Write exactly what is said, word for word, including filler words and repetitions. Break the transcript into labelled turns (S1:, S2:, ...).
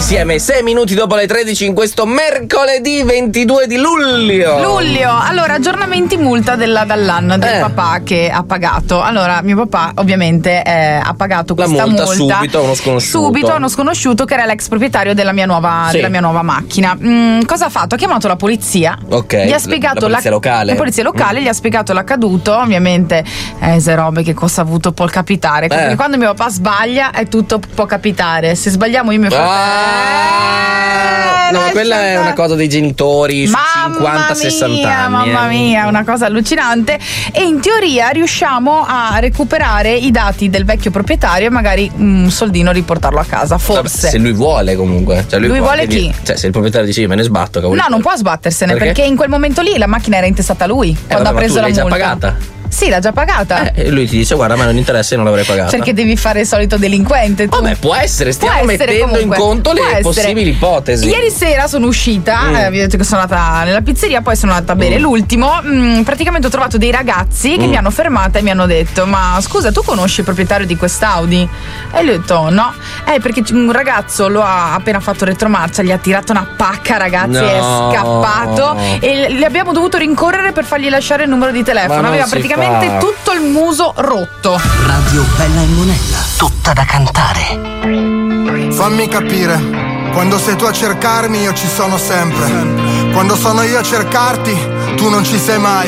S1: insieme, sei minuti dopo le tredici in questo mercoledì ventidue di luglio.
S2: Luglio, allora aggiornamenti multa della Dallan del
S1: Eh.
S2: papà che ha pagato. Allora, mio papà ovviamente eh, ha pagato
S1: La
S2: questa
S1: multa subito a uno sconosciuto.
S2: Subito a uno sconosciuto che era l'ex proprietario della mia nuova,
S1: Sì.
S2: della mia nuova macchina. Mm, cosa ha fatto? Ha chiamato la polizia.
S1: Ok,
S2: Gli ha
S1: la-
S2: spiegato
S1: la polizia locale.
S2: La polizia locale
S1: Mm.
S2: gli ha spiegato l'accaduto, ovviamente. Eh, se robe che cosa ha avuto può capitare. Perché
S1: Eh.
S2: quando mio papà sbaglia è tutto può capitare. Se sbagliamo io e mio fratello.
S1: Ah, no, ma quella è una cosa dei genitori su cinquanta sessanta anni.
S2: Mamma
S1: eh.
S2: mia, una cosa allucinante. E in teoria riusciamo a recuperare i dati del vecchio proprietario e magari un soldino riportarlo a casa,
S1: Vabbè,
S2: forse.
S1: se lui vuole comunque. Cioè lui,
S2: Lui vuole
S1: che
S2: chi?
S1: dire- Cioè se il proprietario dice io me ne sbatto, cavolo.
S2: No, non può sbattersene
S1: Perché?
S2: perché? in quel momento lì la macchina era intestata a lui quando
S1: vabbè,
S2: ha
S1: ma
S2: preso
S1: tu
S2: la
S1: l'hai già
S2: multa.
S1: pagata?
S2: Sì, l'ha già pagata.
S1: Eh, e lui ti dice guarda a me non interessa, io non l'avrei pagata.
S2: Perché devi fare il solito delinquente tu.
S1: Vabbè, può essere, stiamo
S2: Può essere
S1: mettendo
S2: comunque.
S1: in conto
S2: Può
S1: le
S2: essere.
S1: possibili ipotesi.
S2: Ieri sera sono uscita,
S1: Mm.
S2: eh, vi ho detto che sono andata nella pizzeria, poi sono andata a bere
S1: Mm.
S2: l'ultimo. mm, praticamente ho trovato dei ragazzi che
S1: Mm.
S2: mi hanno fermata e mi hanno detto: ma scusa, tu conosci il proprietario di quest'Audi? E gli ho detto no. Eh, perché un ragazzo lo ha appena fatto retromarcia, gli ha tirato una pacca, ragazzi,
S1: No.
S2: è scappato. E le abbiamo dovuto rincorrere per fargli lasciare il numero di telefono.
S1: Ma non
S2: Aveva
S1: si
S2: praticamente
S1: fa.
S2: tutto il muso rotto.
S3: Radio Bella e Monella, tutta da cantare.
S4: Fammi capire, quando sei tu a cercarmi io ci sono sempre. Quando sono io a cercarti, tu non ci sei mai.